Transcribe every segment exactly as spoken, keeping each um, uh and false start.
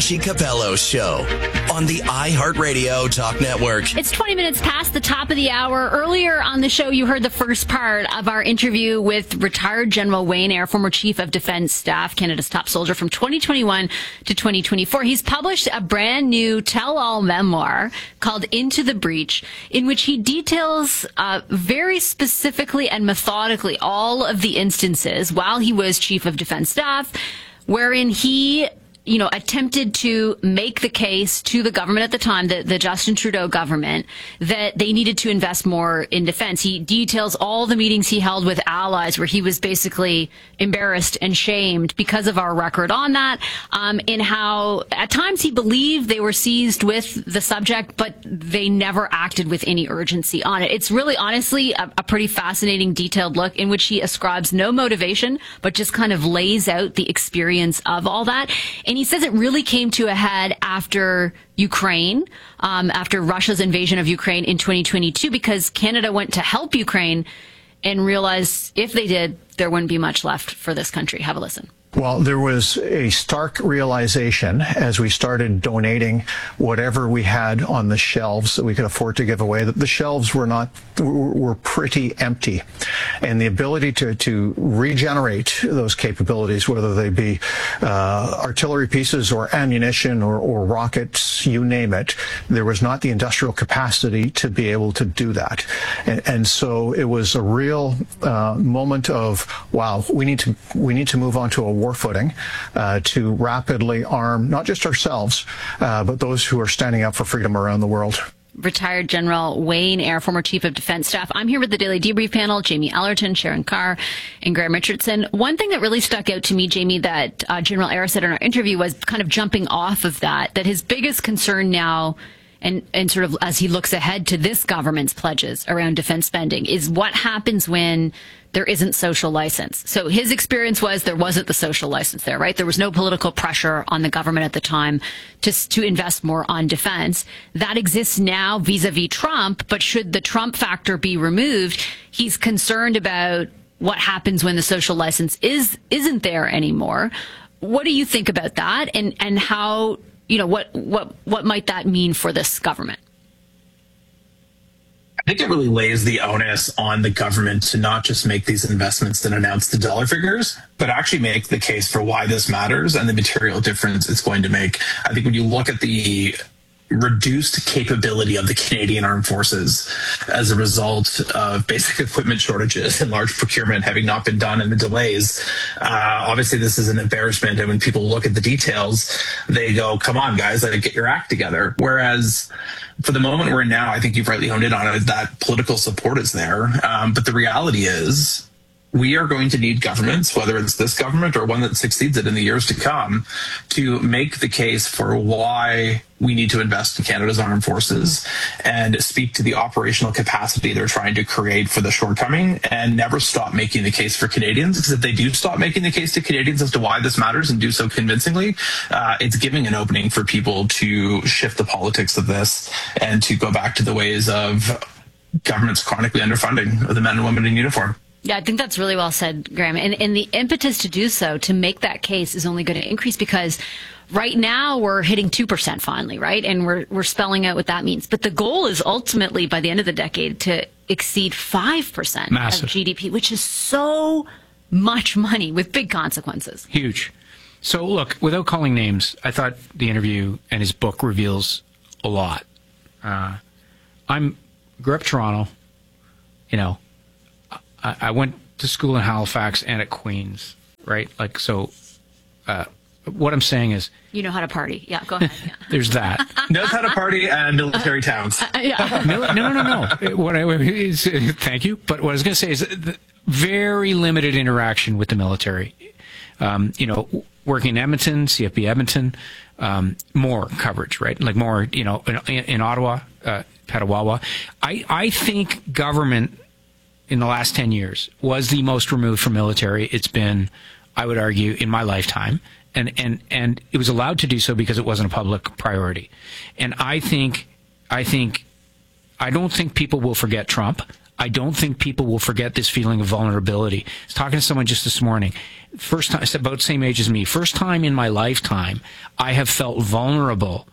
Capello Show on the iHeartRadio Talk Network. It's twenty minutes past the top of the hour. Earlier on the show, you heard the first part of our interview with retired General Wayne Eyre, former Chief of Defence Staff, Canada's top soldier from twenty twenty-one to twenty twenty-four. He's published a brand new tell-all memoir called Into the Breach, in which he details uh, very specifically and methodically all of the instances while he was Chief of Defence Staff, wherein he you know, attempted to make the case to the government at the time, the, the Justin Trudeau government, that they needed to invest more in defense. He details all the meetings he held with allies where he was basically embarrassed and shamed because of our record on that, um, in how at times he believed they were seized with the subject, but they never acted with any urgency on it. It's really, honestly, a, a pretty fascinating, detailed look in which he ascribes no motivation, but just kind of lays out the experience of all that. And he says it really came to a head after Ukraine, um, after Russia's invasion of Ukraine in twenty twenty-two, because Canada went to help Ukraine and realized if they did, there wouldn't be much left for this country. Have a listen. Well, there was a stark realization as we started donating whatever we had on the shelves that we could afford to give away, that the shelves were not, were pretty empty. And the ability to, to regenerate those capabilities, whether they be uh, artillery pieces or ammunition or, or rockets, you name it, there was not the industrial capacity to be able to do that. And, and so it was a real uh, moment of, wow, we need to, we need to move on to a war footing uh, to rapidly arm not just ourselves, uh, but those who are standing up for freedom around the world. Retired General Wayne Eyre, former Chief of Defence Staff. I'm here with the Daily Debrief panel, Jamie Allerton, Sharon Carr, and Graham Richardson. One thing that really stuck out to me, Jamie, that uh, General Eyre said in our interview was kind of jumping off of that, that his biggest concern now, and, and sort of as he looks ahead to this government's pledges around defense spending, is what happens when there isn't social license. So his experience was there wasn't the social license there, right? There was no political pressure on the government at the time to, to invest more on defense. That exists now vis-a-vis Trump, but should the Trump factor be removed, he's concerned about what happens when the social license is, isn't there anymore. What do you think about that? And, and how, you know, what, what, what might that mean for this government? I think it really lays the onus on the government to not just make these investments and announce the dollar figures, but actually make the case for why this matters and the material difference it's going to make. I think when you look at the reduced capability of the Canadian Armed Forces as a result of basic equipment shortages and large procurement having not been done and the delays. Uh, obviously, this is an embarrassment. And when people look at the details, they go, come on, guys, like, get your act together. Whereas for the moment we're in now, I think you've rightly honed in on it, that political support is there. Um, but the reality is, we are going to need governments, whether it's this government or one that succeeds it in the years to come, to make the case for why we need to invest in Canada's armed forces and speak to the operational capacity they're trying to create for the shortcoming, and never stop making the case for Canadians. Because if they do stop making the case to Canadians as to why this matters and do so convincingly, uh, it's giving an opening for people to shift the politics of this and to go back to the ways of government's chronically underfunding of the men and women in uniform. Yeah, I think that's really well said, Graham. And, and the impetus to do so, to make that case, is only going to increase because right now we're hitting two percent finally, right? And we're we're spelling out what that means. But the goal is ultimately, by the end of the decade, to exceed five percent Massive. Of G D P, which is so much money with big consequences. Huge. So, look, without calling names, I thought the interview and his book reveals a lot. Uh, I'm grew up in Toronto, you know. I went to school in Halifax and at Queen's, right? Like, so uh, what I'm saying is... You know how to party. Yeah, go ahead. Yeah. There's that. Knows how to party and military towns. Uh, yeah. no, no, no, no. no. What I, is, uh, thank you. But what I was going to say is the very limited interaction with the military. Um, you know, working in Edmonton, C F B Edmonton, um, more coverage, right? Like more, you know, in, in Ottawa, uh, Petawawa. I, I think government... in the last ten years, was the most removed from military it's been, I would argue, in my lifetime. And, and, and it was allowed to do so because it wasn't a public priority. And I think, I think, I don't think people will forget Trump. I don't think people will forget this feeling of vulnerability. I was talking to someone just this morning. First time, it's about the same age as me. First time in my lifetime, I have felt vulnerable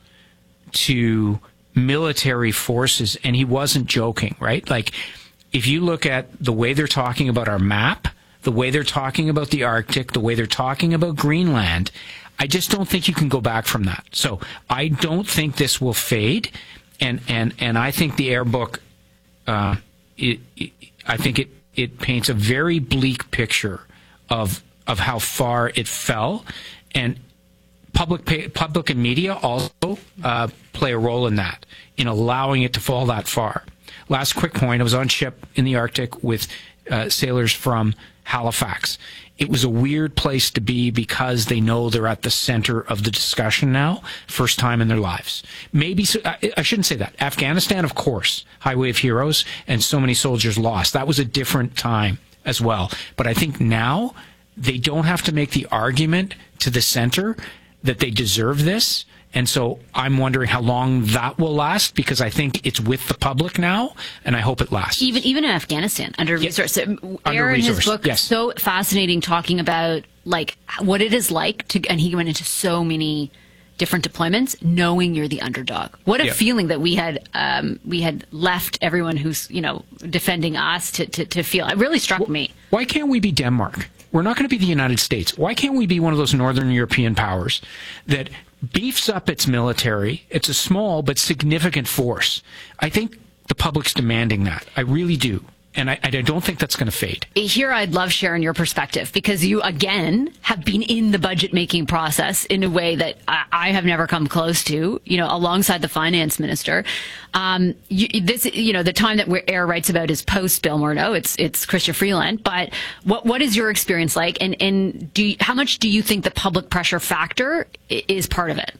to military forces, and he wasn't joking, right? Like, if you look at the way they're talking about our map, the way they're talking about the Arctic, the way they're talking about Greenland, I just don't think you can go back from that. So I don't think this will fade, and and and I think the Air book, uh, it, it, I think it it paints a very bleak picture of of how far it fell, and public public and media also uh, play a role in that, in allowing it to fall that far. Last quick point: I was on ship in the Arctic with uh, sailors from Halifax. It was a weird place to be because they know they're at the center of the discussion now, first time in their lives. Maybe, I, I shouldn't say that. Afghanistan, of course, Highway of Heroes, and so many soldiers lost. That was a different time as well. But I think now they don't have to make the argument to the center that they deserve this. And so I'm wondering how long that will last, because I think it's with the public now, and I hope it lasts. Even even in Afghanistan, under resourced. Under Aaron, his book, yes. so fascinating, talking about like what it is like to, and he went into so many different deployments, knowing you're the underdog. What a yeah. feeling that we had um, we had left everyone who's you know defending us to to, to feel. It really struck well, me. Why can't we be Denmark? We're not going to be the United States. Why can't we be one of those Northern European powers that beefs up its military? It's a small but significant force. I think the public's demanding that. I really do. And I, I don't think that's going to fade. Here, I'd love, Sharon, your perspective, because you, again, have been in the budget-making process in a way that I, I have never come close to, you know, alongside the finance minister. Um, you, this, you know, the time that Air writes about is post-Bill Morneau. It's it's Chrystia Freeland. But what what is your experience like? And, and do you, how much do you think the public pressure factor is part of it?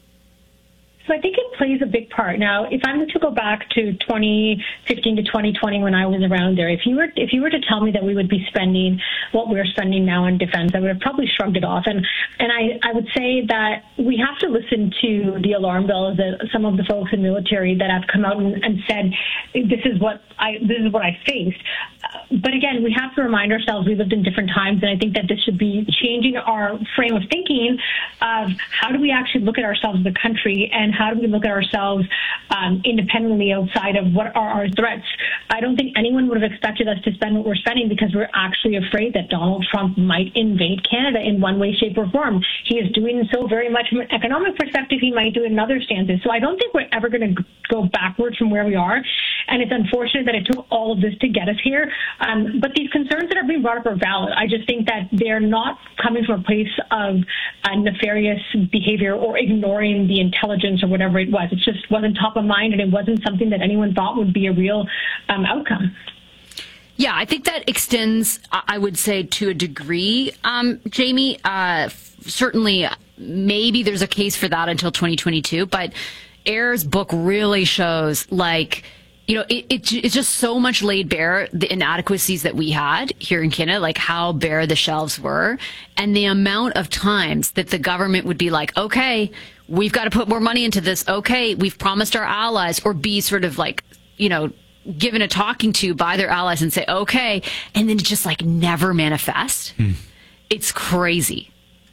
So I think it plays a big part. Now, if I'm to go back to twenty fifteen to twenty twenty when I was around there, if you were if you were to tell me that we would be spending what we're spending now on defense, I would have probably shrugged it off. And and I, I would say that we have to listen to the alarm bells that some of the folks in military that have come out and, and said, this is what I this is what I faced. But again, we have to remind ourselves we lived in different times, and I think that this should be changing our frame of thinking of how do we actually look at ourselves as a country, and how do we look at ourselves um, independently outside of what are our threats. I don't think anyone would have expected us to spend what we're spending because we're actually afraid that Donald Trump might invade Canada in one way, shape, or form. He is doing so very much from an economic perspective. He might do it in other stances. So I don't think we're ever going to go backwards from where we are. And it's unfortunate that it took all of this to get us here. Um, but these concerns that are being brought up are valid. I just think that they're not coming from a place of uh, nefarious behavior or ignoring the intelligence or whatever it was. It just wasn't top of mind, and it wasn't something that anyone thought would be a real um, outcome. Yeah, I think that extends, I would say, to a degree, um, Jamie. Uh, certainly, maybe there's a case for that until twenty twenty-two, but Air's book really shows, like, you know, it, it, it's just so much laid bare the inadequacies that we had here in Canada, like how bare the shelves were, and the amount of times that the government would be like, okay, we've got to put more money into this. Okay, we've promised our allies, or be sort of like, you know, given a talking to by their allies and say, okay, and then just like never manifest. Hmm. It's crazy.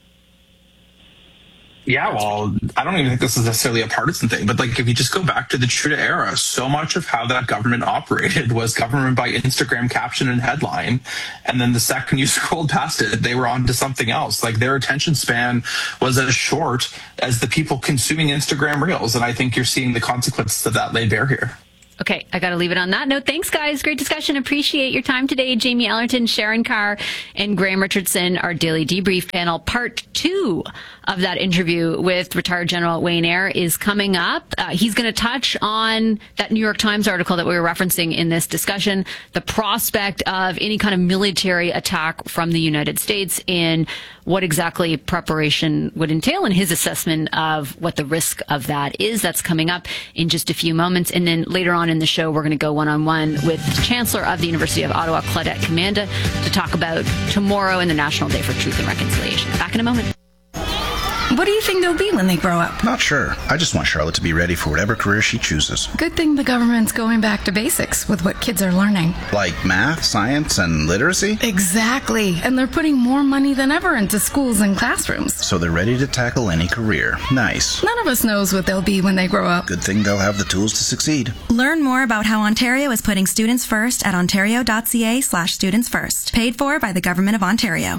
Yeah, well, I don't even think this is necessarily a partisan thing, but like if you just go back to the Trudeau era, so much of how that government operated was government by Instagram caption and headline. And then the second you scrolled past it, they were on to something else. Like their attention span was as short as the people consuming Instagram Reels. And I think you're seeing the consequences of that laid bare here. Okay, I got to leave it on that note. Thanks, guys. Great discussion. Appreciate your time today. Jamie Ellerton, Sharon Carr, and Graham Richardson, our daily debrief panel. Part two of that interview with retired General Wayne Eyre is coming up. Uh, he's going to touch on that New York Times article that we were referencing in this discussion, the prospect of any kind of military attack from the United States, and what exactly preparation would entail, and his assessment of what the risk of that is. That's coming up in just a few moments. And then later on in the show, we're going to go one-on-one with the Chancellor of the University of Ottawa, Claudette Commanda, to talk about tomorrow and the National Day for Truth and Reconciliation. Back in a moment. What do you think they'll be when they grow up? Not sure. I just want Charlotte to be ready for whatever career she chooses. Good thing the government's going back to basics with what kids are learning. Like math, science, and literacy? Exactly. And they're putting more money than ever into schools and classrooms. So they're ready to tackle any career. Nice. None of us knows what they'll be when they grow up. Good thing they'll have the tools to succeed. Learn more about how Ontario is putting students first at ontario.ca slash students first. Paid for by the Government of Ontario.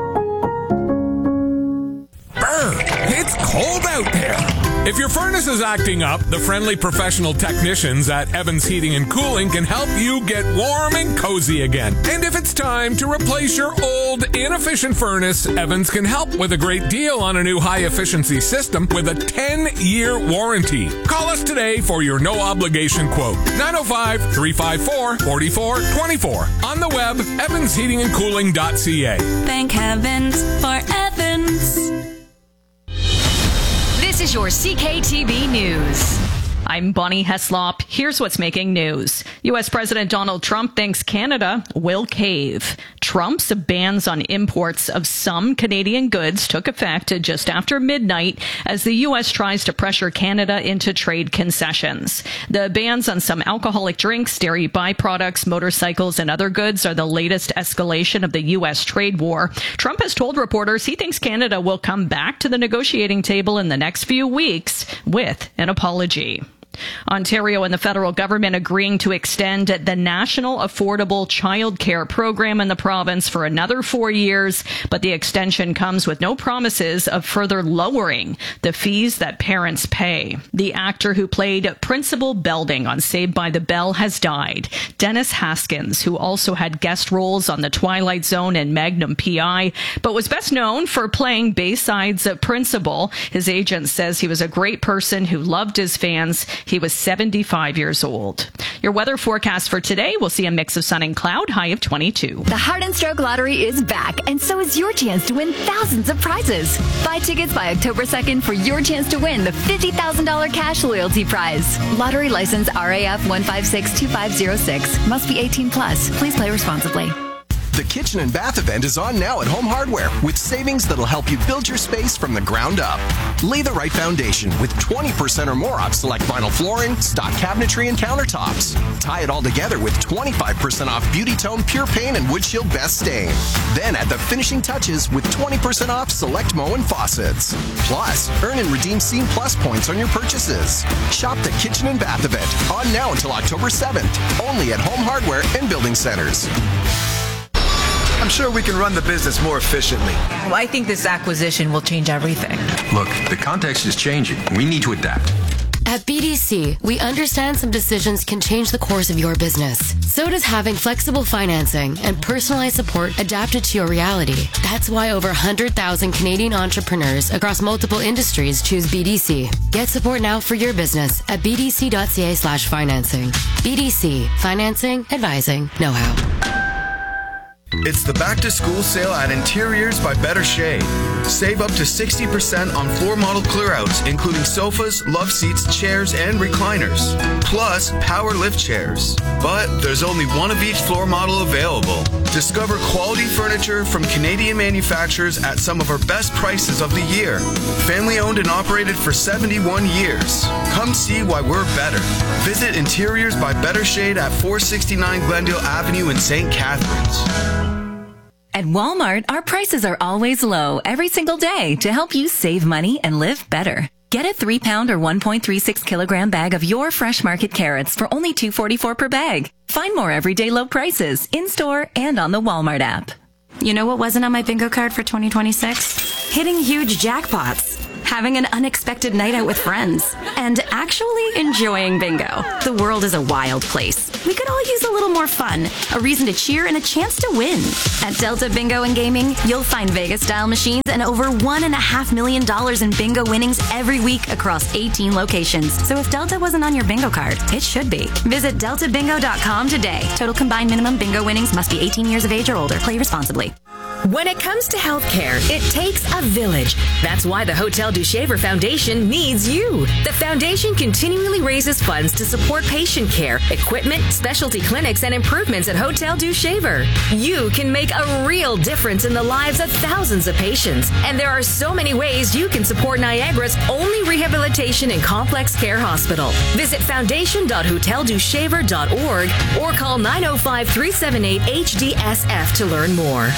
Brr, it's cold out there. If your furnace is acting up, the friendly professional technicians at Evans Heating and Cooling can help you get warm and cozy again. And if it's time to replace your old, inefficient furnace, Evans can help with a great deal on a new high-efficiency system with a ten-year warranty. Call us today for your no-obligation quote. nine oh five, three five four, four four two four. On the web, evans heating and cooling dot c a. Thank heavens for Evans. This is your C K T B News. I'm Bonnie Heslop. Here's what's making news. U S President Donald Trump thinks Canada will cave. Trump's bans on imports of some Canadian goods took effect just after midnight as the U S tries to pressure Canada into trade concessions. The bans on some alcoholic drinks, dairy byproducts, motorcycles, and other goods are the latest escalation of the U S trade war. Trump has told reporters he thinks Canada will come back to the negotiating table in the next few weeks with an apology. Ontario and the federal government agreeing to extend the National Affordable Child Care Program in the province for another four years, but the extension comes with no promises of further lowering the fees that parents pay. The actor who played Principal Belding on Saved by the Bell has died. Dennis Haskins, who also had guest roles on The Twilight Zone and Magnum P I, but was best known for playing Bayside's principal. His agent says he was a great person who loved his fans. He was seventy-five years old. Your weather forecast for today, we'll see a mix of sun and cloud, high of twenty-two. The Heart and Stroke Lottery is back, and so is your chance to win thousands of prizes. Buy tickets by October second for your chance to win the fifty thousand dollars cash loyalty prize. Lottery license R A F one five six two five zero six. Must be eighteen plus. Please play responsibly. The kitchen and bath event is on now at Home Hardware with savings that'll help you build your space from the ground up. Lay the right foundation with twenty percent or more off select vinyl flooring, stock cabinetry, and countertops. Tie it all together with twenty-five percent off Beauty Tone Pure Paint and Wood Shield Best Stain. Then add the finishing touches with twenty percent off select Moen faucets. Plus, earn and redeem Scene Plus points on your purchases. Shop the kitchen and bath event on now until October seventh, only at Home Hardware and Building Centers. I'm sure we can run the business more efficiently. Well, I think this acquisition will change everything. Look, the context is changing. We need to adapt. At B D C, we understand some decisions can change the course of your business. So does having flexible financing and personalized support adapted to your reality. That's why over one hundred thousand Canadian entrepreneurs across multiple industries choose B D C. Get support now for your business at bdc.ca slash financing. B D C, financing, advising, know-how. It's the back-to-school sale at Interiors by Better Shade. Save up to sixty percent on floor model clearouts, including sofas, love seats, chairs, and recliners. Plus, power lift chairs. But there's only one of each floor model available. Discover quality furniture from Canadian manufacturers at some of our best prices of the year. Family owned and operated for seventy-one years. Come see why we're better. Visit Interiors by Better Shade at four sixty-nine Glendale Avenue in Saint Catharines. At Walmart, our prices are always low every single day to help you save money and live better. Get a three pound or one point three six kilogram bag of your fresh market carrots for only two forty-four per bag. Find more everyday low prices in store and on the Walmart app. You know what wasn't on my bingo card for twenty twenty-six? Hitting huge jackpots, having an unexpected night out with friends, and actually enjoying bingo. The world is a wild place. We could all use a little more fun, a reason to cheer, and a chance to win. At Delta Bingo and Gaming, you'll find Vegas-style machines and over one and a half million dollars in bingo winnings every week across eighteen locations. So if Delta wasn't on your bingo card, it should be. Visit delta bingo dot com today. Total combined minimum bingo winnings must be eighteen years of age or older. Play responsibly. When it comes to healthcare, it takes a village. That's why the Hotel du Shaver Foundation needs you. The foundation continually raises funds to support patient care, equipment, specialty clinics, and improvements at Hotel du Shaver. You can make a real difference in the lives of thousands of patients. And there are so many ways you can support Niagara's only rehabilitation and complex care hospital. Visit foundation dot hotel du shaver dot org or call nine oh five, three seven eight, H D S F to learn more.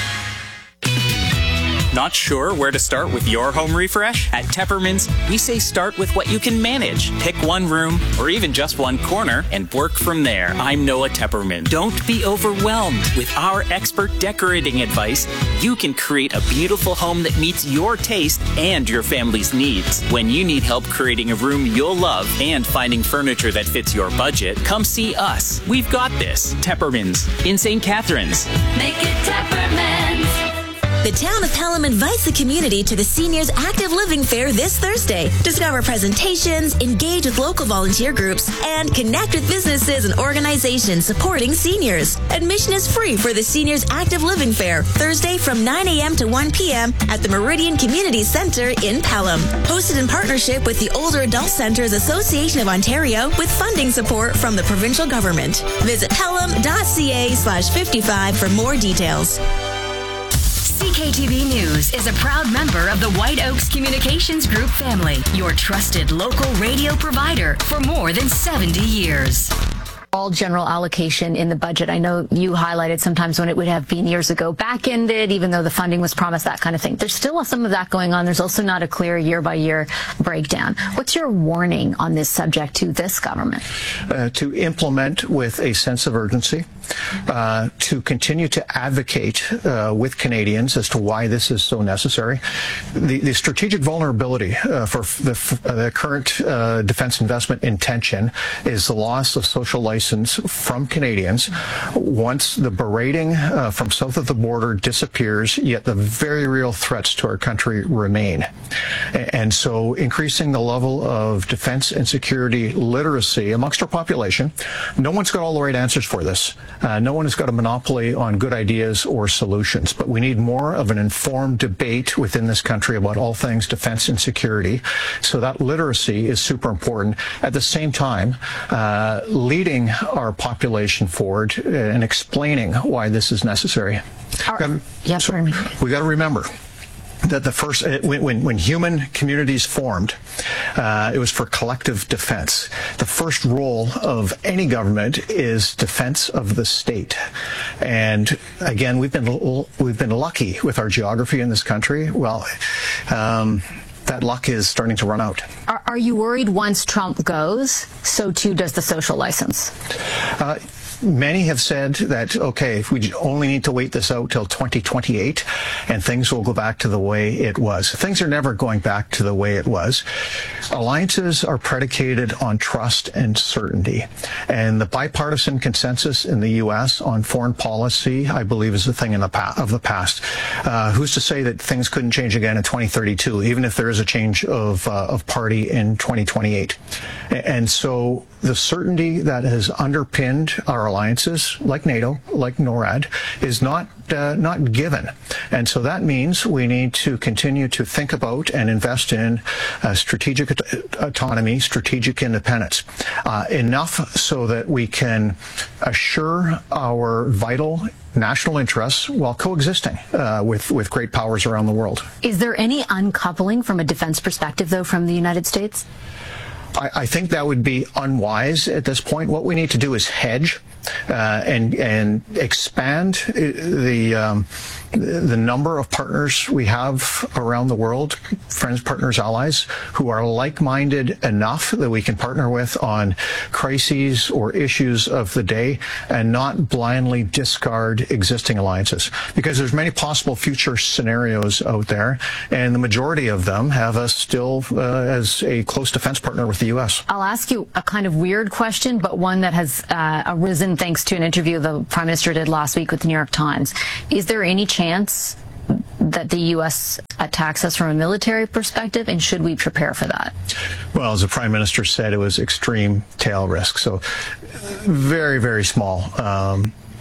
Not sure where to start with your home refresh? At Tepperman's, we say start with what you can manage. Pick one room or even just one corner and work from there. I'm Noah Tepperman. Don't be overwhelmed. With our expert decorating advice, you can create a beautiful home that meets your taste and your family's needs. When you need help creating a room you'll love and finding furniture that fits your budget, come see us. We've got this. Tepperman's in Saint Catharines. Make it Tepperman's. The town of Pelham invites the community to the Seniors Active Living Fair this Thursday. Discover presentations, engage with local volunteer groups, and connect with businesses and organizations supporting seniors. Admission is free for the Seniors Active Living Fair, Thursday from nine a.m. to one p.m. at the Meridian Community Center in Pelham. Hosted in partnership with the Older Adult Centers Association of Ontario with funding support from the provincial government. Visit pelham.ca slash 55 for more details. C K T V News is a proud member of the White Oaks Communications Group family, your trusted local radio provider for more than seventy years. All general allocation in the budget. I know you highlighted sometimes when it would have been years ago back-ended, even though the funding was promised, that kind of thing. There's still some of that going on. There's also not a clear year-by-year breakdown. What's your warning on this subject to this government? Uh, to implement with a sense of urgency, uh, to continue to advocate uh, with Canadians as to why this is so necessary. The, the strategic vulnerability uh, for the, for the current uh, defense investment intention is the loss of social license from Canadians once the berating uh, from south of the border disappears, yet the very real threats to our country remain. And so increasing the level of defense and security literacy amongst our population. No one's got all the right answers for this. Uh, no one has got a monopoly on good ideas or solutions, but we need more of an informed debate within this country about all things defense and security. So that literacy is super important. At the same time, uh, leading our population forward and explaining why this is necessary. Our, yeah, so we got to remember that the first, when, when, when human communities formed, uh, it was for collective defense. The first role of any government is defense of the state. And again, we've been we've been lucky with our geography in this country. Well, um, that luck is starting to run out. Are, are you worried once Trump goes, so too does the social license? Uh, Many have said that, okay, if we only need to wait this out till twenty twenty-eight and things will go back to the way it was. Things are never going back to the way it was. Alliances are predicated on trust and certainty. And the bipartisan consensus in the U S on foreign policy, I believe, is a thing in the pa- of the past. Uh, who's to say that things couldn't change again in twenty thirty-two, even if there is a change of, uh, of party in twenty twenty-eight? And so the certainty that has underpinned our alliances, like NATO, like NORAD, is not uh, not given. And so that means we need to continue to think about and invest in uh, strategic aut- autonomy, strategic independence, uh, enough so that we can assure our vital national interests while coexisting uh, with, with great powers around the world. Is there any uncoupling from a defense perspective, though, from the United States? I, I think that would be unwise at this point. What we need to do is hedge uh, and and expand the um, the number of partners we have around the world, friends, partners, allies, who are like-minded enough that we can partner with on crises or issues of the day and not blindly discard existing alliances. Because there's many possible future scenarios out there, and the majority of them have us still uh, as a close defense partner with the U S. I'll ask you a kind of weird question, but one that has uh, arisen thanks to an interview the Prime Minister did last week with the New York Times. Is there any chance that the U S attacks us from a military perspective, and should we prepare for that? Well, as the Prime Minister said, it was extreme tail risk, so very, very small. Um,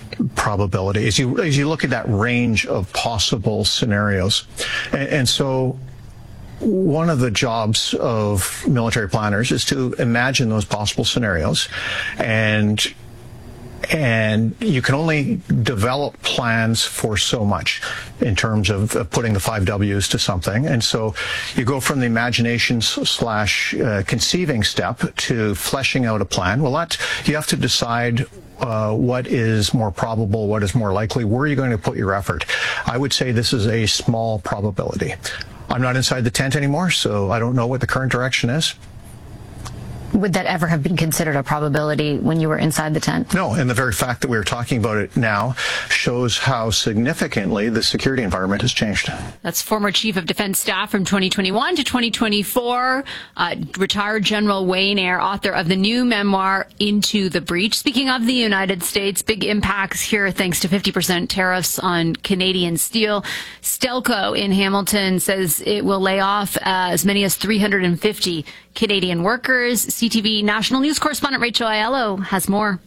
probability as you as you look at that range of possible scenarios. And, and so one of the jobs of military planners is to imagine those possible scenarios, and And you can only develop plans for so much in terms of uh, putting the five W's to something. And so you go from the imagination slash uh, conceiving step to fleshing out a plan. Well, that, you have to decide uh, what is more probable, what is more likely, where are you going to put your effort? I would say this is a small probability. I'm not inside the tent anymore, so I don't know what the current direction is. Would that ever have been considered a probability when you were inside the tent? No, and the very fact that we're talking about it now shows how significantly the security environment has changed. That's former Chief of Defense Staff from twenty twenty-one to twenty twenty-four, uh, retired General Wayne Eyre, author of the new memoir, Into the Breach. Speaking of the United States, big impacts here thanks to fifty percent tariffs on Canadian steel. Stelco in Hamilton says it will lay off uh, as many as three hundred fifty Canadian workers. C T V National News correspondent Rachel Aiello has more.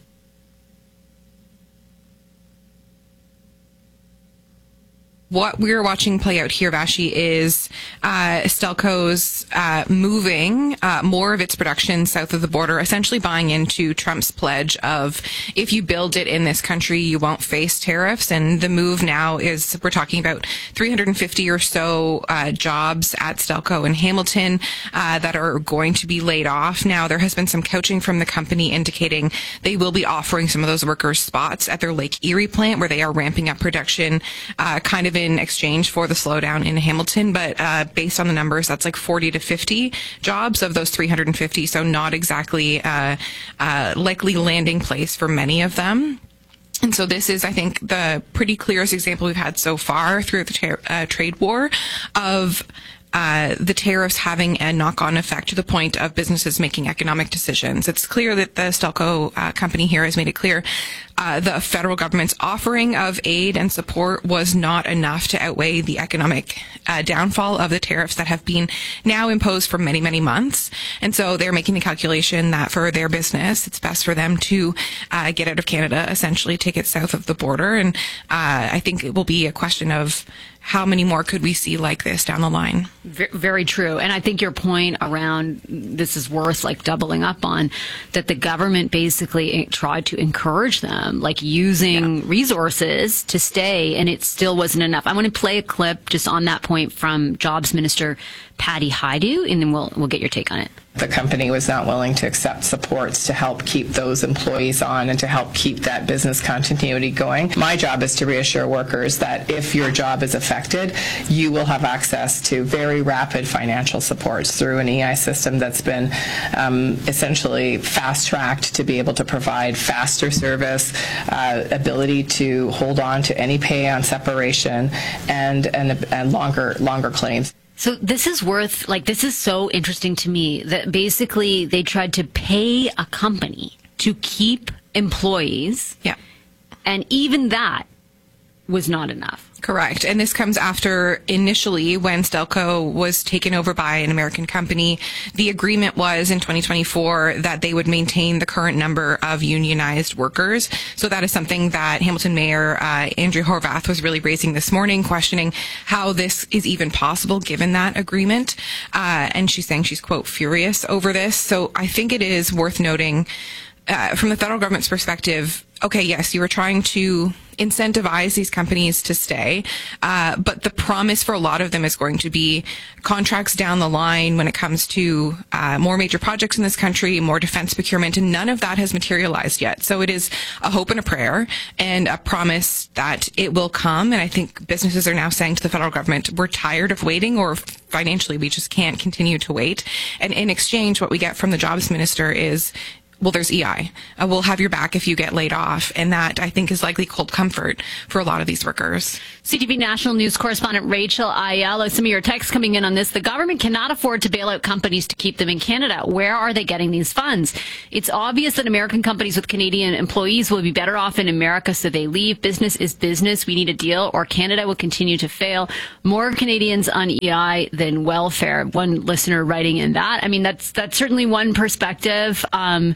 What we're watching play out here, Vashi, is uh, Stelco's uh, moving uh, more of its production south of the border, essentially buying into Trump's pledge of if you build it in this country, you won't face tariffs. And the move now is we're talking about three hundred fifty or so uh, jobs at Stelco in Hamilton uh, that are going to be laid off. Now, there has been some coaching from the company indicating they will be offering some of those workers spots at their Lake Erie plant where they are ramping up production uh, kind of in in exchange for the slowdown in Hamilton, but uh, based on the numbers, that's like forty to fifty jobs of those three hundred fifty, so not exactly uh, uh, likely landing place for many of them. And so this is, I think, the pretty clearest example we've had so far through the ter- uh, trade war of Uh, the tariffs having a knock-on effect to the point of businesses making economic decisions. It's clear that the Stelco uh, company here has made it clear uh, the federal government's offering of aid and support was not enough to outweigh the economic uh, downfall of the tariffs that have been now imposed for many, many months. And so they're making the calculation that for their business, it's best for them to uh, get out of Canada, essentially take it south of the border. And uh, I think it will be a question of how many more could we see like this down the line? Very true. And I think your point around this is worth like doubling up on, that the government basically tried to encourage them, like using yeah. resources to stay, and it still wasn't enough. I want to play a clip just on that point from Jobs Minister Patty Hajdu, and then we'll we'll get your take on it. The company was not willing to accept supports to help keep those employees on and to help keep that business continuity going. My job is to reassure workers that if your job is affected, you will have access to very rapid financial supports through an E I system that's been um, essentially fast-tracked to be able to provide faster service, uh, ability to hold on to any pay on separation, and, and, and longer, longer claims. So this is worth, like, this is so interesting to me that basically they tried to pay a company to keep employees. Yeah. And even that was not enough. Correct. And this comes after initially when Stelco was taken over by an American company, the agreement was in twenty twenty-four that they would maintain the current number of unionized workers. So that is something that Hamilton Mayor uh, Andrea Horwath was really raising this morning, questioning how this is even possible given that agreement. Uh, and she's saying she's, quote, furious over this. So I think it is worth noting uh, from the federal government's perspective, okay, yes, you were trying to incentivize these companies to stay, uh, but the promise for a lot of them is going to be contracts down the line when it comes to uh, more major projects in this country, more defense procurement, and none of that has materialized yet. So it is a hope and a prayer and a promise that it will come. And I think businesses are now saying to the federal government, we're tired of waiting, or financially we just can't continue to wait. And in exchange, what we get from the jobs minister is, well, there's E I. Uh, we'll have your back if you get laid off. And that, I think, is likely cold comfort for a lot of these workers. C T V National News correspondent Rachel Aiello, some of your texts coming in on this. The government cannot afford to bail out companies to keep them in Canada. Where are they getting these funds? It's obvious that American companies with Canadian employees will be better off in America, so they leave. Business is business. We need a deal, or Canada will continue to fail. More Canadians on E I than welfare. One listener writing in that. I mean, that's that's certainly one perspective. Um,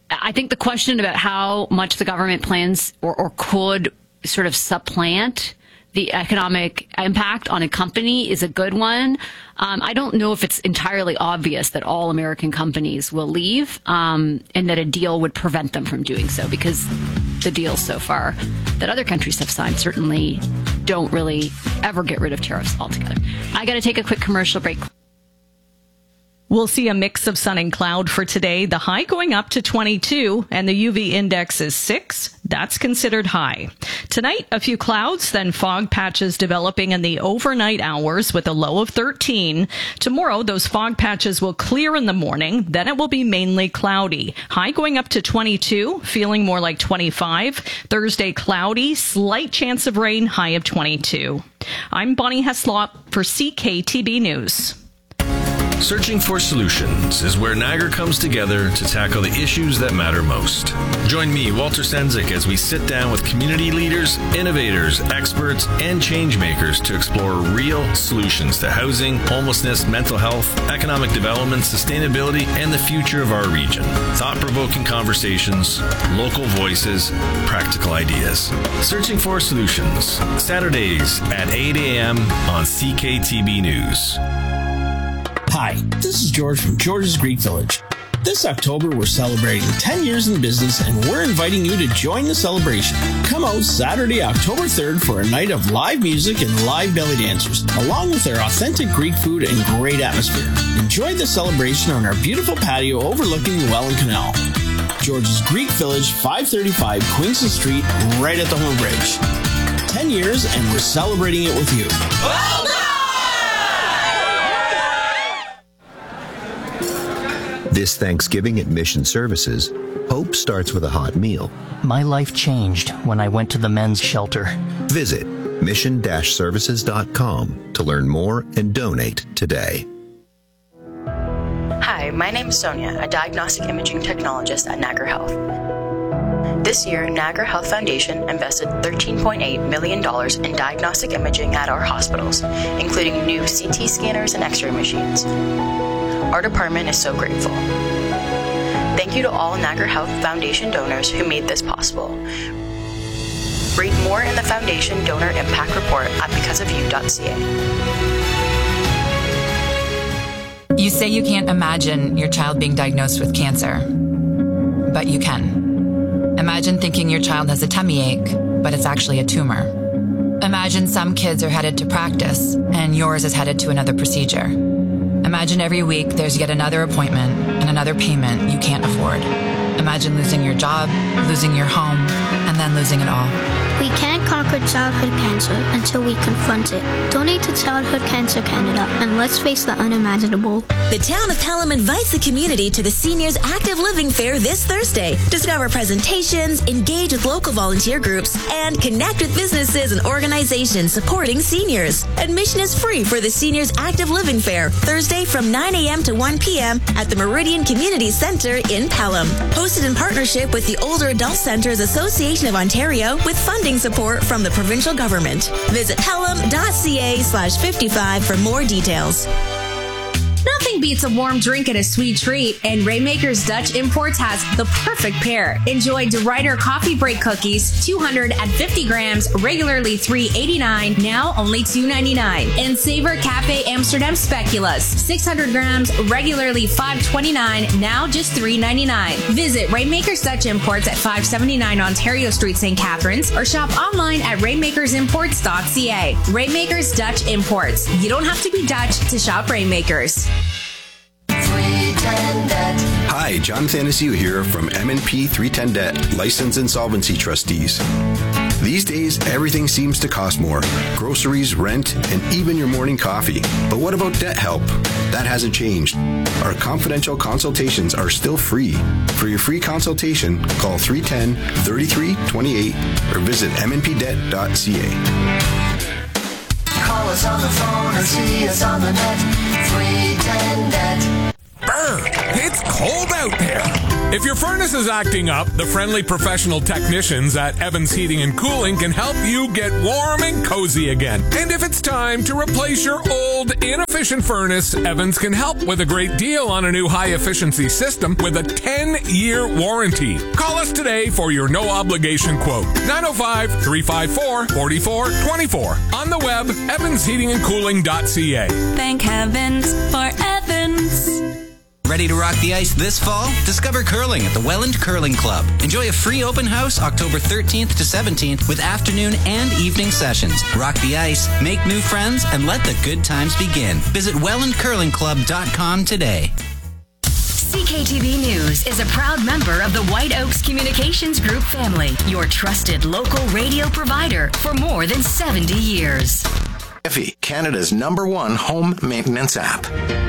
I think the question about how much the government plans or, or could sort of supplant the economic impact on a company is a good one. Um, I don't know if it's entirely obvious that all American companies will leave, um, and that a deal would prevent them from doing so, because the deals so far that other countries have signed certainly don't really ever get rid of tariffs altogether. I got to take a quick commercial break. We'll see a mix of sun and cloud for today. The high going up to twenty-two and the U V index is six. That's considered high. Tonight, a few clouds, then fog patches developing in the overnight hours with a low of thirteen. Tomorrow, those fog patches will clear in the morning. Then it will be mainly cloudy. High going up to twenty-two, feeling more like twenty-five. Thursday, cloudy, slight chance of rain, high of twenty-two. I'm Bonnie Heslop for C K T B News. Searching for Solutions is where Niagara comes together to tackle the issues that matter most. Join me, Walter Stenzik, as we sit down with community leaders, innovators, experts, and change makers to explore real solutions to housing, homelessness, mental health, economic development, sustainability, and the future of our region. Thought-provoking conversations, local voices, practical ideas. Searching for Solutions, Saturdays at eight a.m. on C K T B News. Hi, this is George from George's Greek Village. This October, we're celebrating ten years in business, and we're inviting you to join the celebration. Come out Saturday, October third for a night of live music and live belly dancers, along with our authentic Greek food and great atmosphere. Enjoy the celebration on our beautiful patio overlooking the Welland Canal. George's Greek Village, five thirty-five Queenston Street, right at the Home Bridge. ten years, and we're celebrating it with you. Well done! This Thanksgiving at Mission Services, hope starts with a hot meal. My life changed when I went to the men's shelter. Visit mission dash services dot com to learn more and donate today. Hi, my name is Sonia, a diagnostic imaging technologist at Niagara Health. This year, Niagara Health Foundation invested thirteen point eight million dollars in diagnostic imaging at our hospitals, including new C T scanners and X-ray machines. Our department is so grateful. Thank you to all Niagara Health Foundation donors who made this possible. Read more in the Foundation Donor Impact Report at because of you dot c a. You say you can't imagine your child being diagnosed with cancer, but you can. Imagine thinking your child has a tummy ache, but it's actually a tumor. Imagine some kids are headed to practice, and yours is headed to another procedure. Imagine every week there's yet another appointment and another payment you can't afford. Imagine losing your job, losing your home, and then losing it all. We can't conquer childhood cancer until we confront it. Donate to Childhood Cancer Canada, and let's face the unimaginable. The town of Pelham invites the community to the Seniors Active Living Fair this Thursday. Discover presentations, engage with local volunteer groups, and connect with businesses and organizations supporting seniors. Admission is free for the Seniors Active Living Fair, Thursday from nine a.m. to one p.m. at the Meridian Community Centre in Pelham. Hosted in partnership with the Older Adult Centres Association of Ontario with funding support from the provincial government. Visit pelham dot c a slash fifty-five for more details. Nothing beats a warm drink and a sweet treat, and Rainmakers Dutch Imports has the perfect pair. Enjoy DeRuyter Coffee Break Cookies, two hundred fifty grams, regularly three dollars and eighty-nine cents, now only two dollars and ninety-nine cents. And Savor Cafe Amsterdam Speculoos, six hundred grams, regularly five dollars and twenty-nine cents, now just three dollars and ninety-nine cents. Visit Rainmakers Dutch Imports at five seventy-nine Ontario Street, Saint Catharines, or shop online at rainmakers imports dot c a. Rainmakers Dutch Imports. You don't have to be Dutch to shop Rainmakers. Hi, John Thanasiu here from M and P three ten Debt, Licensed Insolvency Trustees. These days, everything seems to cost more. Groceries, rent, and even your morning coffee. But what about debt help? That hasn't changed. Our confidential consultations are still free. For your free consultation, call three one zero, three three two eight or visit m n p debt dot c a. Call us on the phone or see us on the net. three ten debt. Brr. It's cold out there. If your furnace is acting up, the friendly professional technicians at Evans Heating and Cooling can help you get warm and cozy again. And if it's time to replace your old, inefficient furnace, Evans can help with a great deal on a new high-efficiency system with a ten-year warranty. Call us today for your no-obligation quote. nine oh five, three five four, four four two four. On the web, evans heating and cooling dot c a. Thank heavens for Evans. Ready to rock the ice this fall? Discover curling at the Welland Curling Club. Enjoy a free open house October thirteenth to seventeenth with afternoon and evening sessions. Rock the ice, make new friends, and let the good times begin. Visit welland curling club dot com today. C K T V News is a proud member of the White Oaks Communications Group family, your trusted local radio provider for more than seventy years. Effie, Canada's number one home maintenance app.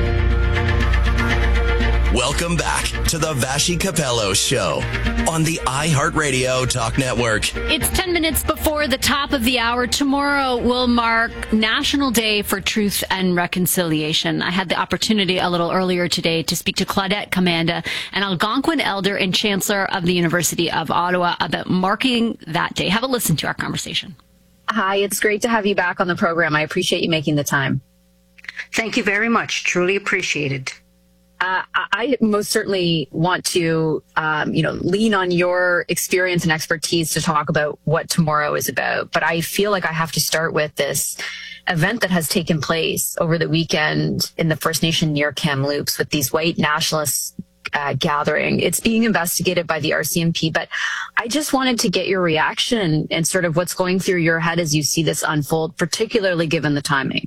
Welcome back to the Vashi Capello Show on the iHeartRadio Talk Network. It's ten minutes before the top of the hour. Tomorrow will mark National Day for Truth and Reconciliation. I had the opportunity a little earlier today to speak to Claudette Commanda, an Algonquin elder and chancellor of the University of Ottawa, about marking that day. Have a listen to our conversation. Hi, it's great to have you back on the program. I appreciate you making the time. Thank you very much. Truly appreciate it. Uh, I most certainly want to, um, you know, lean on your experience and expertise to talk about what tomorrow is about. But I feel like I have to start with this event that has taken place over the weekend in the First Nation near Kamloops with these white nationalists uh, gathering. It's being investigated by the R C M P, but I just wanted to get your reaction and sort of what's going through your head as you see this unfold, particularly given the timing.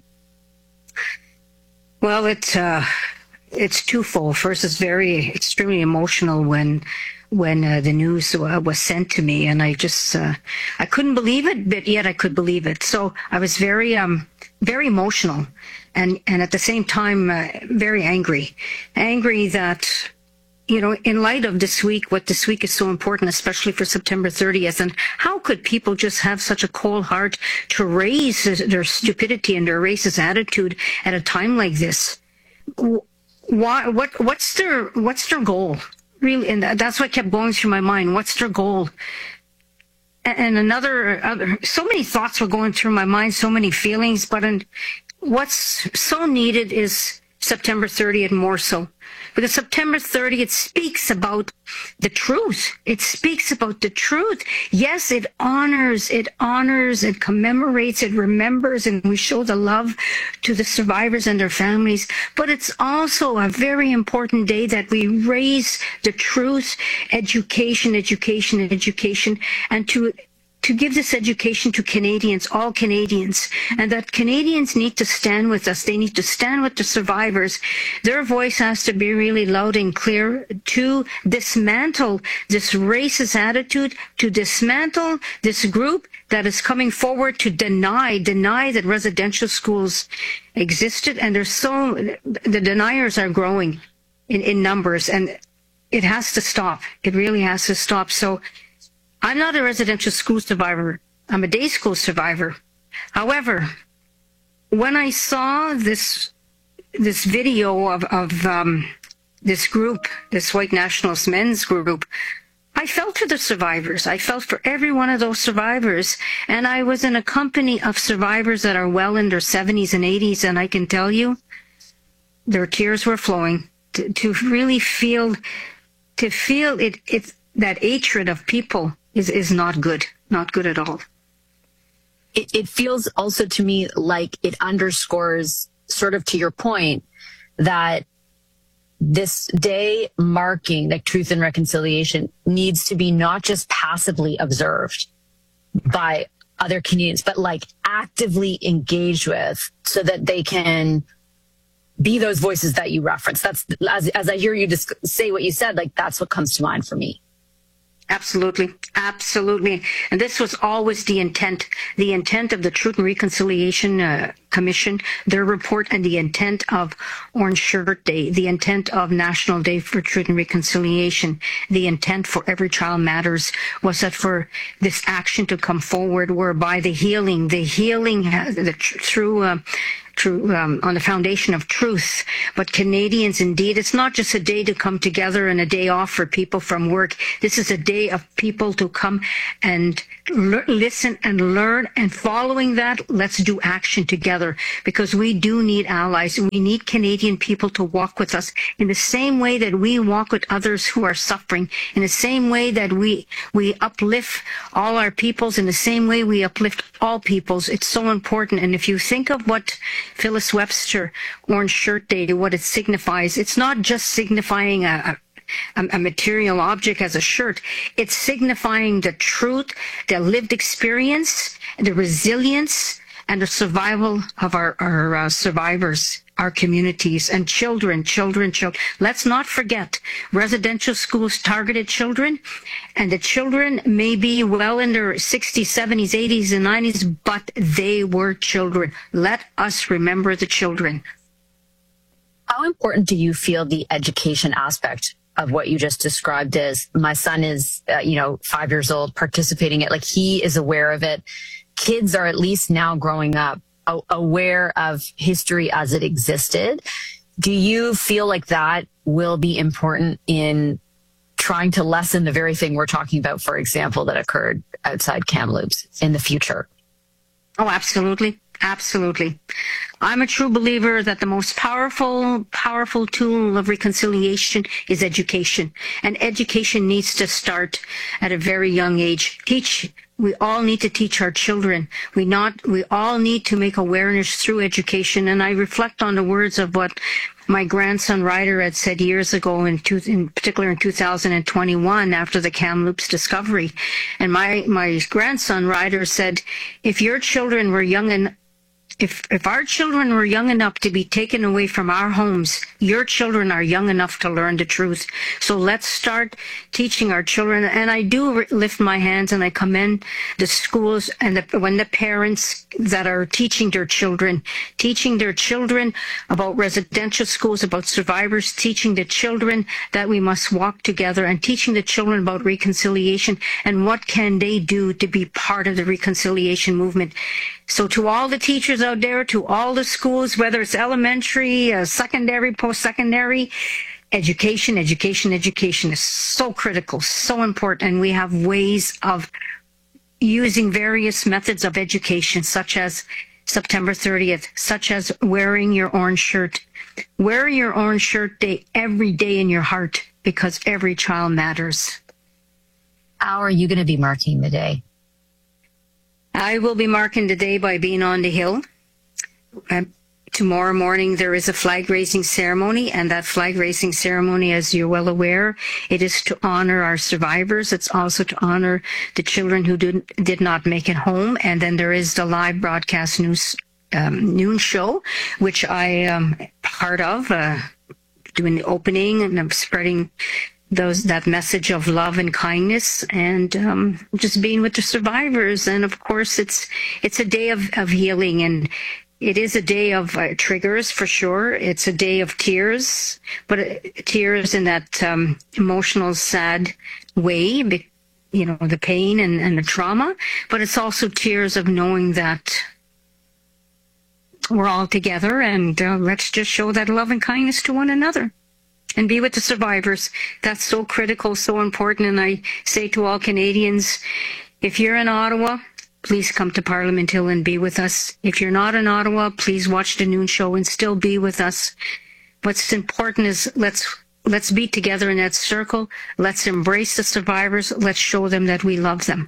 Well, it's uh, it's twofold. First, it's very extremely emotional when when uh, the news uh, was sent to me, and I just uh, I couldn't believe it, but yet I could believe it. So I was very um very emotional, and and at the same time uh, very angry, angry that, you know, in light of this week, what this week is so important, especially for September thirtieth, and how could people just have such a cold heart to raise their stupidity and their racist attitude at a time like this? Why? What? What's their What's their goal? Really, and that's what kept going through my mind. What's their goal? And another, other, so many thoughts were going through my mind, so many feelings. But in, what's so needed is September thirtieth more so. Because September thirtieth speaks about the truth. It speaks about the truth. Yes, it honors, it honors, it commemorates, it remembers, and we show the love to the survivors and their families. But it's also a very important day that we raise the truth, education, education, education, and to to give this education to Canadians, all Canadians, and that Canadians need to stand with us. They need to stand with the survivors. Their voice has to be really loud and clear to dismantle this racist attitude, to dismantle this group that is coming forward to deny, deny that residential schools existed. And there's so, the deniers are growing in, in numbers, and it has to stop. It really has to stop. So I'm not a residential school survivor. I'm a day school survivor. However, when I saw this this video of, of um, this group, this white nationalist men's group, I felt for the survivors. I felt for every one of those survivors. And I was in a company of survivors that are well in their seventies and eighties, and I can tell you, their tears were flowing. To, to really feel, to feel it, it, that hatred of people is, is not good, not good at all. It, it feels also to me like it underscores, sort of to your point, that this day marking like truth and reconciliation needs to be not just passively observed by other Canadians, but like actively engaged with, so that they can be those voices that you reference. That's, as, as I hear you just say what you said, like that's what comes to mind for me. Absolutely. Absolutely. And this was always the intent, the intent of the Truth and Reconciliation uh, Commission, their report, and the intent of Orange Shirt Day, the intent of National Day for Truth and Reconciliation, the intent for Every Child Matters was that for this action to come forward, whereby the healing, the healing uh, the, through uh, true, um, on the foundation of truth. But Canadians, indeed, it's not just a day to come together and a day off for people from work. This is a day of people to come and l- listen and learn. And following that, let's do action together, because we do need allies. We need Canadian people to walk with us in the same way that we walk with others who are suffering, in the same way that we we uplift all our peoples, in the same way we uplift all peoples. It's so important. And if you think of what Phyllis Webster Orange Shirt Day, what it signifies, it's not just signifying a, a, a material object as a shirt. It's signifying the truth, the lived experience, the resilience, and the survival of our, our uh, survivors, our communities, and children, children, children. Let's not forget, residential schools targeted children, and the children may be well in their sixties, seventies, eighties, and nineties, but they were children. Let us remember the children. How important do you feel the education aspect of what you just described is? My son is, uh, you know, five years old, participating in it, like he is aware of it. Kids are at least now growing up aware of history as it existed. Do you feel like that will be important in trying to lessen the very thing we're talking about, for example, that occurred outside Kamloops in the future? Oh, absolutely. Absolutely. I'm a true believer that the most powerful, powerful tool of reconciliation is education. And education needs to start at a very young age. Teach, we all need to teach our children. We not, we all need to make awareness through education. And I reflect on the words of what my grandson Ryder had said years ago, in, two, in particular in two thousand twenty-one, after the Kamloops discovery. And my, my grandson Ryder said, if your children were young and If, if our children were young enough to be taken away from our homes, your children are young enough to learn the truth. So let's start teaching our children. And I do lift my hands and I commend the schools and the, when the parents that are teaching their children, teaching their children about residential schools, about survivors, teaching the children that we must walk together, and teaching the children about reconciliation and what can they do to be part of the reconciliation movement. So to all the teachers out there, to all the schools, whether it's elementary, uh, secondary, post-secondary, education, education, education is so critical, so important. And we have ways of using various methods of education, such as September thirtieth, such as wearing your orange shirt. Wear your orange shirt day every day in your heart, because every child matters. How are you going to be marking the day? I will be marking the day by being on the Hill. Uh, tomorrow morning there is a flag raising ceremony, and that flag raising ceremony, as you're well aware, it is to honor our survivors. It's also to honor the children who did, did not make it home. And then there is the live broadcast news um, noon show, which I am part of, uh, doing the opening, and I'm spreading those that message of love and kindness, and um, just being with the survivors. And of course, it's it's a day of, of healing, and it is a day of uh, triggers for sure. It's a day of tears, but uh, tears in that um, emotional, sad way, you know, the pain and, and the trauma. But it's also tears of knowing that we're all together, and uh, let's just show that love and kindness to one another. And be with the survivors. That's so critical, so important. And I say to all Canadians, if you're in Ottawa, please come to Parliament Hill and be with us. If you're not in Ottawa, please watch the noon show and still be with us. What's important is let's let's be together in that circle. Let's embrace the survivors. Let's show them that we love them.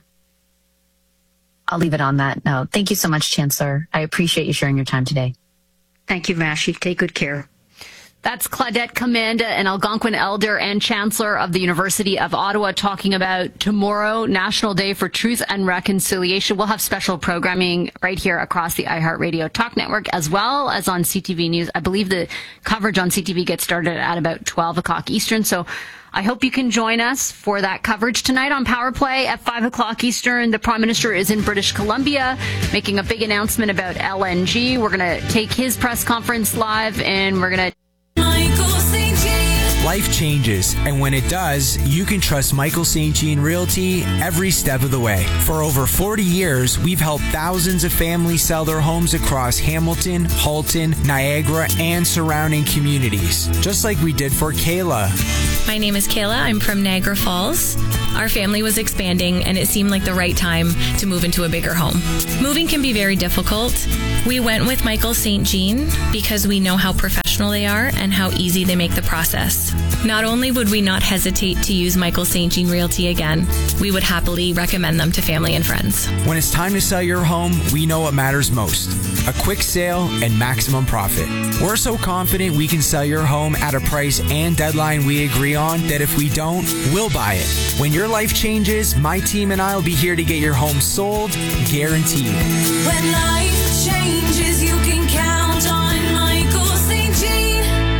I'll leave it on that note. Thank you so much, Chancellor. I appreciate you sharing your time today. Thank you, Vashi. Take good care. That's Claudette Commanda, an Algonquin elder and Chancellor of the University of Ottawa, talking about tomorrow, National Day for Truth and Reconciliation. We'll have special programming right here across the iHeartRadio Talk Network, as well as on C T V News. I believe the coverage on C T V gets started at about twelve o'clock Eastern. So I hope you can join us for that coverage tonight on Power Play at five o'clock Eastern. The Prime Minister is in British Columbia making a big announcement about L N G. We're going to take his press conference live, and we're going to Life changes, and when it does, you can trust Michael Saint Jean Realty every step of the way. For over forty years, we've helped thousands of families sell their homes across Hamilton, Halton, Niagara, and surrounding communities, just like we did for Kayla. My name is Kayla. I'm from Niagara Falls. Our family was expanding, and it seemed like the right time to move into a bigger home. Moving can be very difficult. We went with Michael Saint Jean because we know how professional they are and how easy they make the process. Not only would we not hesitate to use Michael Saint Jean Realty again, we would happily recommend them to family and friends. When it's time to sell your home, we know what matters most: a quick sale and maximum profit. We're so confident we can sell your home at a price and deadline we agree on that if we don't, we'll buy it. When your life changes, my team and I will be here to get your home sold, guaranteed. When life changes, you can count on Michael Saint Jean.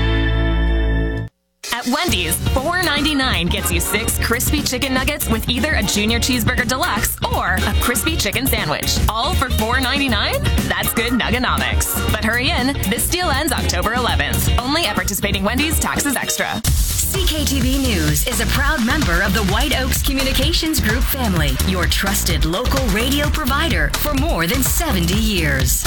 At Wendy's, four ninety-nine gets you six crispy chicken nuggets with either a junior cheeseburger deluxe or a crispy chicken sandwich. All for four ninety-nine? That's good nuggonomics. But hurry in, this deal ends October eleventh. Only at participating Wendy's, taxes extra. C K T V News is a proud member of the White Oaks Communications Group family, your trusted local radio provider for more than seventy years.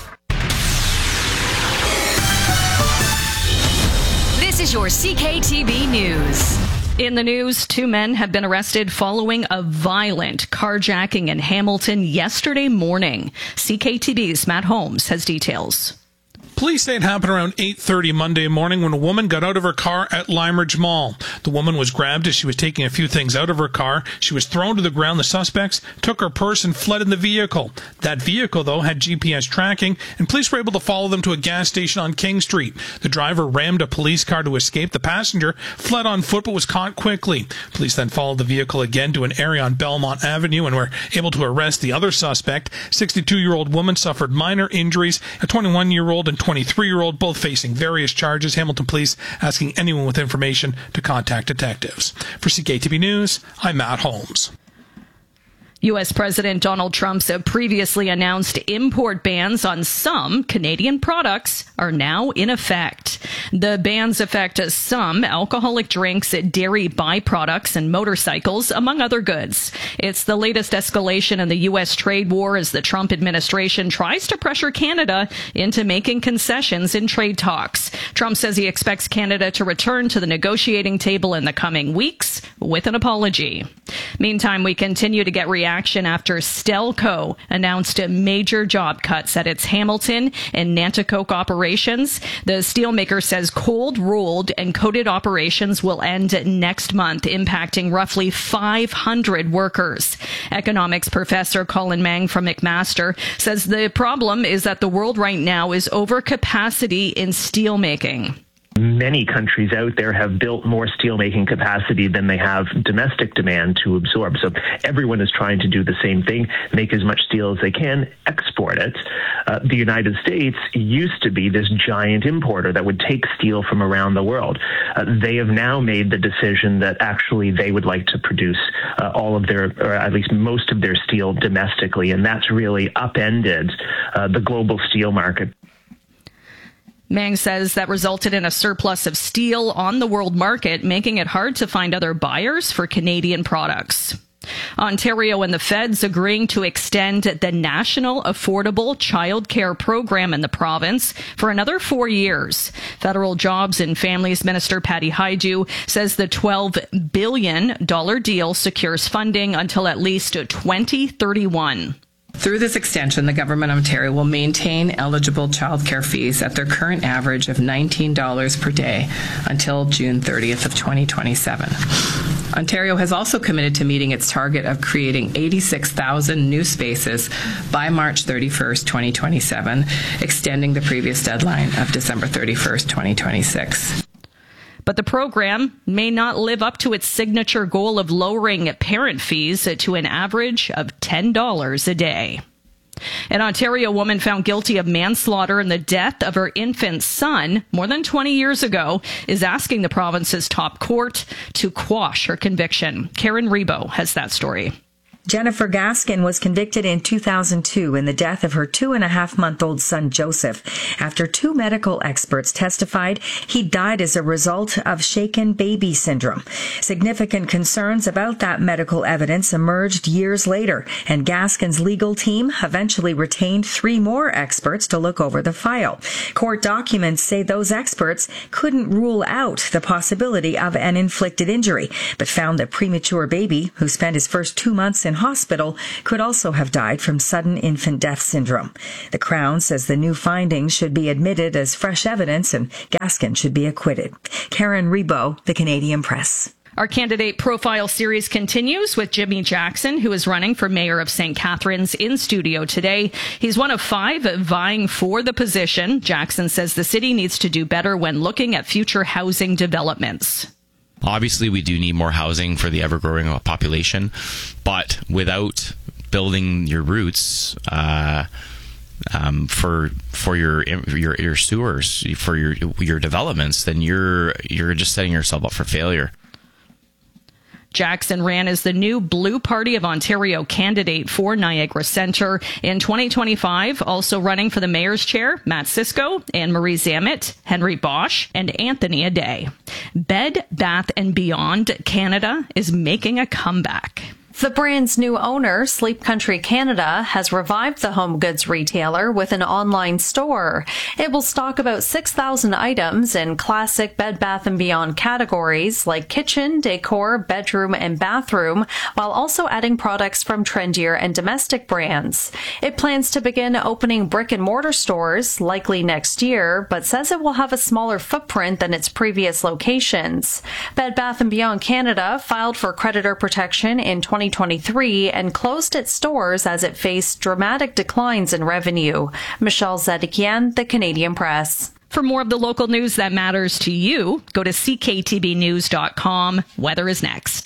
This is your C K T V News. In the news, two men have been arrested following a violent carjacking in Hamilton yesterday morning. C K T V's Matt Holmes has details. Police say it happened around eight thirty Monday morning when a woman got out of her car at Limeridge Mall. The woman was grabbed as she was taking a few things out of her car. She was thrown to the ground. The suspects took her purse and fled in the vehicle. That vehicle, though, had G P S tracking, and police were able to follow them to a gas station on King Street. The driver rammed a police car to escape. The passenger fled on foot but was caught quickly. Police then followed the vehicle again to an area on Belmont Avenue and were able to arrest the other suspect. sixty-two-year-old woman suffered minor injuries. A twenty-one-year-old and twenty-three-year-old, both facing various charges. Hamilton Police asking anyone with information to contact detectives. For C K T V News, I'm Matt Holmes. U S President Donald Trump's previously announced import bans on some Canadian products are now in effect. The bans affect some alcoholic drinks, dairy byproducts, and motorcycles, among other goods. It's the latest escalation in the U S trade war as the Trump administration tries to pressure Canada into making concessions in trade talks. Trump says he expects Canada to return to the negotiating table in the coming weeks with an apology. Meantime, we continue to get reaction after Stelco announced major job cuts at its Hamilton and Nanticoke operations. The steelmaker says cold rolled and coated operations will end next month, impacting roughly five hundred workers. Economics professor Colin Mang from McMaster says the problem is that the world right now is overcapacity in steelmaking. Many countries out there have built more steelmaking capacity than they have domestic demand to absorb. So everyone is trying to do the same thing, make as much steel as they can, export it. Uh, the United States used to be this giant importer that would take steel from around the world. Uh, they have now made the decision that actually they would like to produce uh, all of their, or at least most of their steel domestically, and that's really upended uh, the global steel market. Mang says that resulted in a surplus of steel on the world market, making it hard to find other buyers for Canadian products. Ontario and the feds agreeing to extend the National Affordable Child Care Program in the province for another four years. Federal Jobs and Families Minister Patty Hajdu says the twelve billion dollars deal secures funding until at least twenty thirty-one. Through this extension, the Government of Ontario will maintain eligible childcare fees at their current average of nineteen dollars per day until June thirtieth of twenty twenty-seven. Ontario has also committed to meeting its target of creating eighty-six thousand new spaces by March thirty-first, twenty twenty-seven, extending the previous deadline of December thirty-first, twenty twenty-six. But the program may not live up to its signature goal of lowering parent fees to an average of ten dollars a day. An Ontario woman found guilty of manslaughter in the death of her infant son more than twenty years ago is asking the province's top court to quash her conviction. Karen Rebo has that story. Jennifer Gaskin was convicted in two thousand two in the death of her two and a half month old son, Joseph, after two medical experts testified he died as a result of shaken baby syndrome. Significant concerns about that medical evidence emerged years later, and Gaskin's legal team eventually retained three more experts to look over the file. Court documents say those experts couldn't rule out the possibility of an inflicted injury, but found the premature baby, who spent his first two months in hospital, could also have died from sudden infant death syndrome. The Crown says the new findings should be admitted as fresh evidence and Gaskin should be acquitted. Karen Rebo, The Canadian Press. Our candidate profile series continues with Jimmy Jackson, who is running for mayor of Saint Catharines, in studio today. He's one of five vying for the position. Jackson says the city needs to do better when looking at future housing developments. Obviously, we do need more housing for the ever-growing population, but without building your roots uh, um, for for your, your your sewers, for your your developments, then you're you're just setting yourself up for failure. Jackson ran as the new Blue Party of Ontario candidate for Niagara Centre in twenty twenty-five. Also running for the mayor's chair, Matt Cisco, Anne-Marie Zammit, Henry Bosch, and Anthony Aday. Bed Bath and Beyond Canada is making a comeback. The brand's new owner, Sleep Country Canada, has revived the home goods retailer with an online store. It will stock about six thousand items in classic Bed Bath and Beyond categories like kitchen, decor, bedroom, and bathroom, while also adding products from trendier and domestic brands. It plans to begin opening brick and mortar stores, likely next year, but says it will have a smaller footprint than its previous locations. Bed Bath and Beyond Canada filed for creditor protection in twenty twenty-three and closed its stores as it faced dramatic declines in revenue. Michelle Zedekian, The Canadian Press. For more of the local news that matters to you, go to c k t b news dot com. Weather is next.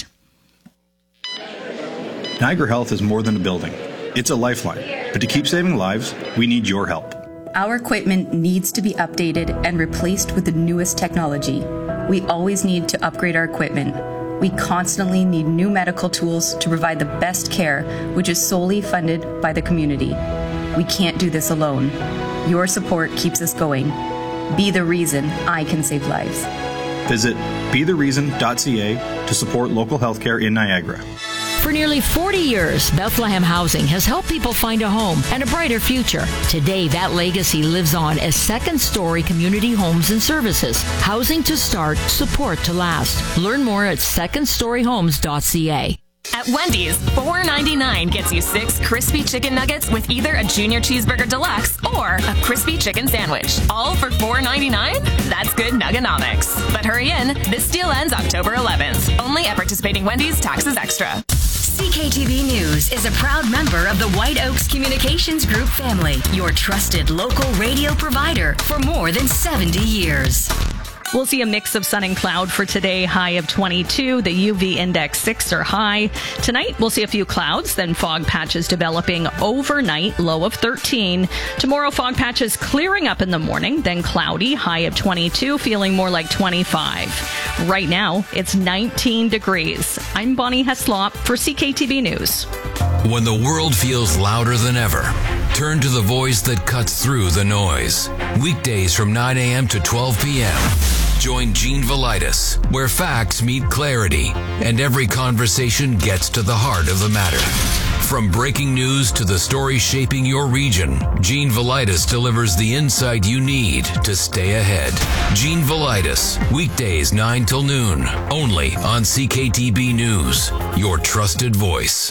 Niagara Health is more than a building. It's a lifeline. But to keep saving lives, we need your help. Our equipment needs to be updated and replaced with the newest technology. We always need to upgrade our equipment. We constantly need new medical tools to provide the best care, which is solely funded by the community. We can't do this alone. Your support keeps us going. Be the reason I can save lives. Visit be the reason dot c a to support local healthcare in Niagara. For nearly forty years, Bethlehem Housing has helped people find a home and a brighter future. Today, that legacy lives on as second-story community homes and services. Housing to start, support to last. Learn more at second story homes dot c a. At Wendy's, four ninety-nine gets you six crispy chicken nuggets with either a junior cheeseburger deluxe or a crispy chicken sandwich. All for four ninety-nine? That's good nugganomics. But hurry in, this deal ends October eleventh. Only at participating Wendy's, taxes extra. C K T V News is a proud member of the White Oaks Communications Group family, your trusted local radio provider for more than seventy years. We'll see a mix of sun and cloud for today, high of twenty-two. The U V index six or high. Tonight, we'll see a few clouds, then fog patches developing overnight, low of thirteen. Tomorrow, fog patches clearing up in the morning, then cloudy, high of twenty-two, feeling more like twenty-five. Right now, it's nineteen degrees. I'm Bonnie Heslop for C K T V News. When the world feels louder than ever, turn to the voice that cuts through the noise. Weekdays from nine a.m. to twelve p.m. Join Gene Velitis, where facts meet clarity and every conversation gets to the heart of the matter. From breaking news to the story shaping your region, Gene Velitis delivers the insight you need to stay ahead. Gene Velitis, weekdays nine till noon, only on C K T B News, your trusted voice.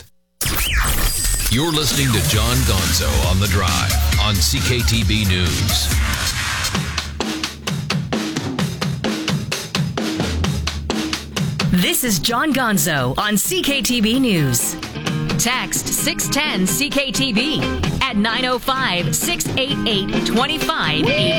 You're listening to John Gonzo on The Drive on C K T B News. This is John Gonzo on C K T B News. Text six ten C K T B at nine oh five, six eight eight, two five eight.